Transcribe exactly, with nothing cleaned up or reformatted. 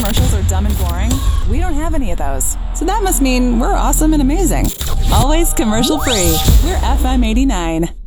commercials are dumb and boring? We don't have any of those. So that must mean we're awesome and amazing. Always commercial free. We're F M eighty-nine.